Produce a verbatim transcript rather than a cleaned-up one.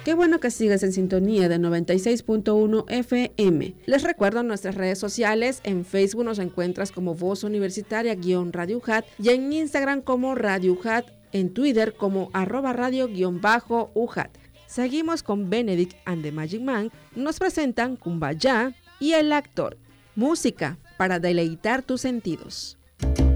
Qué bueno que sigues en sintonía de noventa y seis punto uno F M. Les recuerdo nuestras redes sociales. En Facebook nos encuentras como Voz Universitaria-Radio U J A T y en Instagram como Radio U J A T, en Twitter como arroba radio-U J A T. Seguimos con Benedict and the Magic Man. Nos presentan Kumbaya y El Actor. Música para deleitar tus sentidos.